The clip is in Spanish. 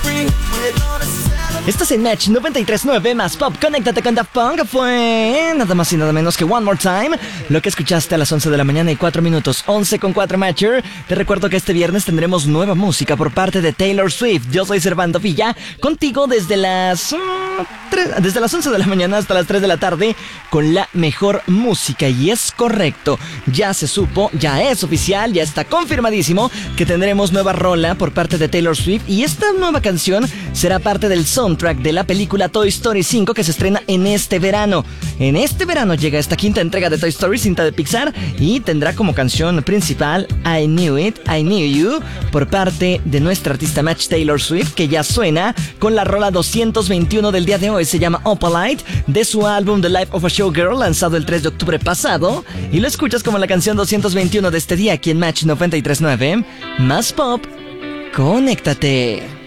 Estás en Match 93.9 más Pop. Conéctate con Daft Punk. Fue nada más y nada menos que One More Time, lo que escuchaste a las 11 de la mañana y 4 minutos. 11 con 4 Matcher. Te recuerdo que este viernes tendremos nueva música por parte de Taylor Swift. Yo soy Servando Villa, contigo desde las 11 de la mañana hasta las 3 de la tarde con la mejor música. Y es correcto, ya se supo, ya es oficial, ya está confirmadísimo que tendremos nueva rola por parte de Taylor Swift. Y esta nueva canción será parte del soundtrack de la película Toy Story 5 que se estrena en este verano. En este verano llega esta quinta entrega de Toy Story, cinta de Pixar, y tendrá como canción principal I Knew It, I Knew You, por parte de nuestra artista Match Taylor Swift, que ya suena con la rola 221 del día de hoy. Se llama Opalite, de su álbum The Life of a Showgirl, lanzado el 3 de octubre pasado, y lo escuchas como la canción 221 de este día aquí en Match 93.9 más Pop. Conéctate.